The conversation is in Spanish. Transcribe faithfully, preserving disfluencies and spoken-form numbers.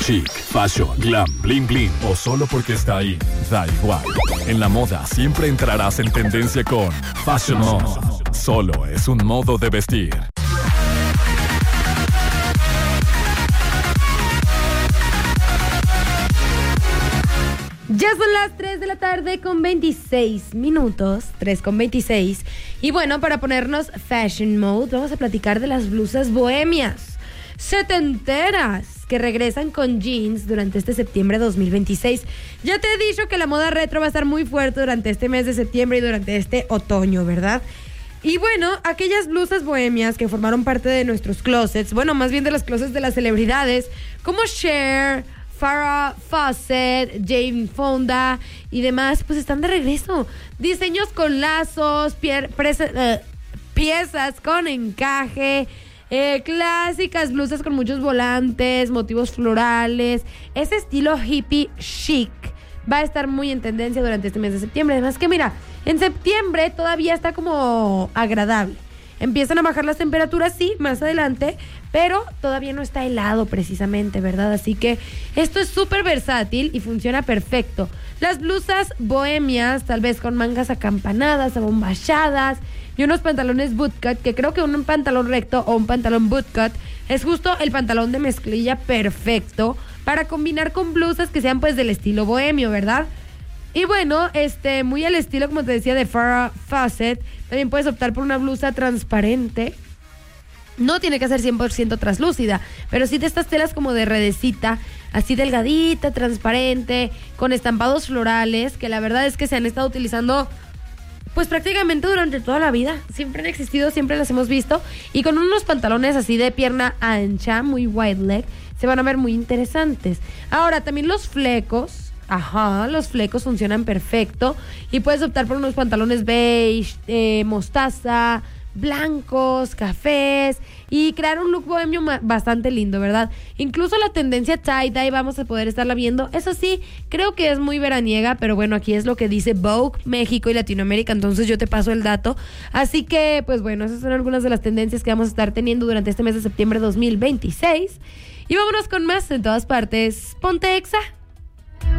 Chic, fashion, glam, bling bling o solo porque está ahí, da igual. En la moda siempre entrarás en tendencia con Fashion Mode. Solo es un modo de vestir. Ya son las tres de la tarde con veintiséis minutos, tres con veintiséis. Y bueno, para ponernos Fashion Mode, vamos a platicar de las blusas bohemias setenteras que regresan con jeans durante este septiembre dos mil veintiséis. Ya te he dicho que la moda retro va a estar muy fuerte durante este mes de septiembre y durante este otoño, ¿verdad? Y bueno, aquellas blusas bohemias que formaron parte de nuestros closets, bueno, más bien de los closets de las celebridades, como Cher, Farrah Fawcett, Jane Fonda y demás, pues están de regreso. Diseños con lazos, pie- presa, uh, piezas con encaje, eh, clásicas blusas con muchos volantes, motivos florales. Ese estilo hippie chic va a estar muy en tendencia durante este mes de septiembre. Además que mira, en septiembre todavía está como agradable. Empiezan a bajar las temperaturas, sí, más adelante, pero todavía no está helado precisamente, ¿verdad? Así que esto es súper versátil y funciona perfecto. Las blusas bohemias, tal vez con mangas acampanadas, abombachadas y unos pantalones bootcut, que creo que un pantalón recto o un pantalón bootcut es justo el pantalón de mezclilla perfecto para combinar con blusas que sean pues del estilo bohemio, ¿verdad? Y bueno, este, muy al estilo, como te decía, de Farrah Fawcett, también puedes optar por una blusa transparente. No tiene que ser cien por ciento translúcida, pero sí de estas telas como de redecita, así delgadita, transparente, con estampados florales, que la verdad es que se han estado utilizando pues prácticamente durante toda la vida. Siempre han existido, siempre las hemos visto. Y con unos pantalones así de pierna ancha, muy wide leg, se van a ver muy interesantes. Ahora, también los flecos. Ajá, los flecos funcionan perfecto y puedes optar por unos pantalones beige, eh, mostaza, blancos, cafés y crear un look bohemio ma- bastante lindo, ¿verdad? Incluso la tendencia tie-dye vamos a poder estarla viendo. Eso sí, creo que es muy veraniega, pero bueno, aquí es lo que dice Vogue México y Latinoamérica, entonces yo te paso el dato. Así que, pues bueno, esas son algunas de las tendencias que vamos a estar teniendo durante este mes de septiembre dos mil veintiséis. Y vámonos con más en todas partes. Ponte Exa.